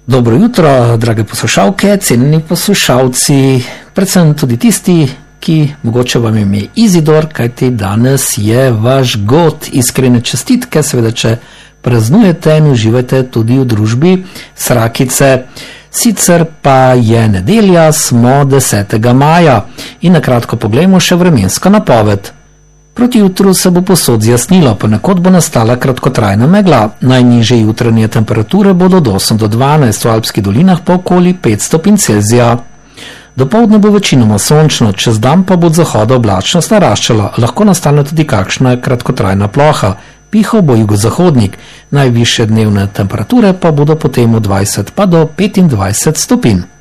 Dobro jutro, drage poslušalke, cenjeni poslušalci, predvsem tudi tisti, ki mogoče vam ime Izidor, kajti danes je vaš god. Iskrene čestitke, seveda, če praznujete in uživate tudi v družbi Srakice. Sicer pa je nedelja, smo 10. maja in na kratko poglejmo še vremensko napoved. Proti jutru se bo povsod zjasnilo, ponekod bo nastala kratkotrajna megla. Najnižje jutranje temperature bodo od 8 do 12, v Alpskih dolinah pa okoli 5 stopinj Celzija. Dopoldne bo večinoma sončno, čez dan pa bo od zahoda oblačnost naraščala, lahko nastane tudi kakšna kratkotrajna ploha. Pihal bo jugozahodnik, najvišje dnevne temperature pa bodo potem od 20 pa do 25 stopinj.